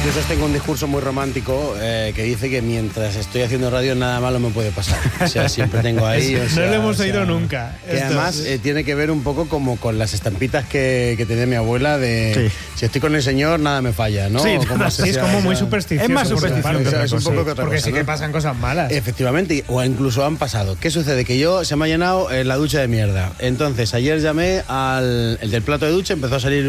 Yo sostengo un discurso muy romántico que dice que mientras estoy haciendo radio nada malo me puede pasar. O sea, siempre tengo ahí... no lo hemos oído nunca. Que además tiene que ver un poco como con las estampitas que tenía mi abuela de si estoy con el señor nada me falla, ¿no? Sí, es como muy supersticioso. Es más supersticioso. Es un poco que otra porque cosa, sí que ¿no? pasan cosas malas. Efectivamente, o incluso han pasado. ¿Qué sucede? Que yo se me ha llenado la ducha de mierda. Entonces, ayer llamé al el del plato de ducha, empezó a salir